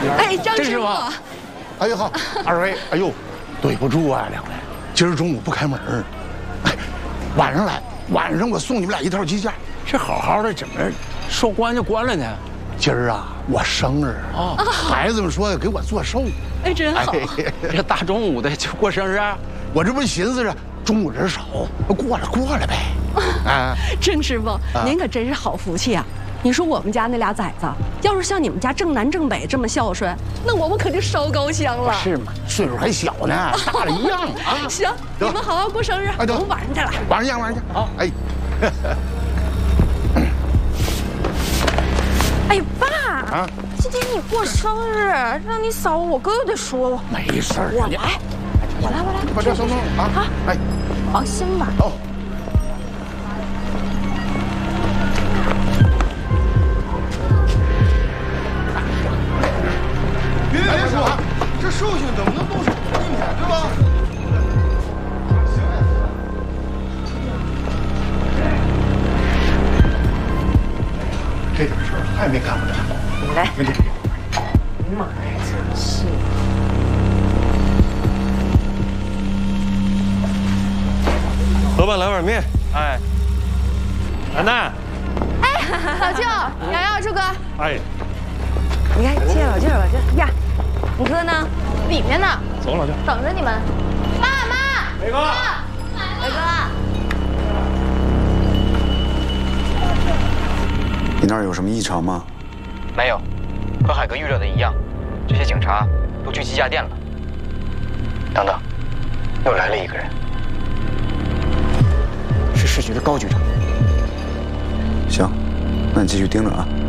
哎，张师傅， 哎呀好，二位，哎呦，对不住啊，两位，今儿中午不开门，哎，晚上来，晚上我送你们俩一套鸡架。 这好好的怎么说关就关了呢？ 今儿啊，我生日啊，孩子们说要给我做寿， 哎，真好。 这大中午的就过生日啊？ 我这不寻思着中午人少，过了呗。啊， 郑师傅，您可真是好福气啊！你说我们家那俩崽子，要是像你们家正南正北这么孝顺，那我们可就烧高香了。 是吗？ 岁数还小呢，大了一样啊。 行，你们好好过生日，我们晚上再来。 晚上见。好，哎。 哎，爸啊，今天你过生日，让你嫂我哥又得说我。 没事儿， 我来。 把这送啊！好，哎， 放心吧。 走。别说，这寿星怎么能动手呢？你看，对吧？这点事儿还没干过呢。 你来。妈呀，真是！ 老板来碗面。 哎，楠楠。 哎，老舅，瑶瑶，朱哥。 哎， 你看，谢谢老舅呀。你哥呢？里面呢。 走，老舅。 等着你们。爸妈。 伟哥。 伟哥。 你那儿有什么异常吗？ 没有，和海哥预料的一样，这些警察都去鸡架店了。等等，又来了一个人，是市局的高局长。 行，那你继续盯着啊。